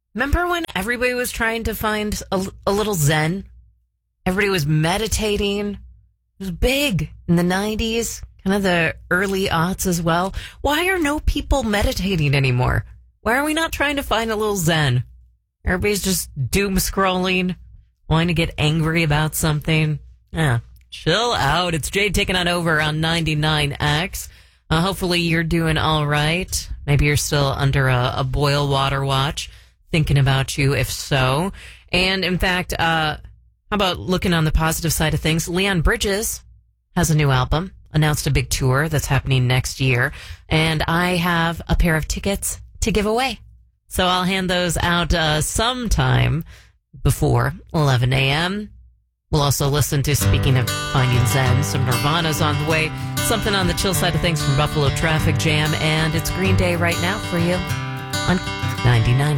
Remember when everybody was trying to find a little zen? Everybody was meditating. It was big in the 90s, kind of the early aughts as well. Why are no people meditating anymore? Why are we not trying to find a little zen? Everybody's just doom scrolling, wanting to get angry about something. Chill out. It's Jade taking on over on 99X. Hopefully you're doing all right. Maybe you're still under a boil water watch. Thinking about you, if so. And in fact, how about looking on the positive side of things? Leon Bridges has a new album, announced a big tour that's happening next year. And I have a pair of tickets to give away. So I'll hand those out sometime before 11 a.m. We'll also listen to, speaking of finding zen, some Nirvana's on the way. Something on the chill side of things from Buffalo Traffic Jam. And it's Green Day right now for you on 99.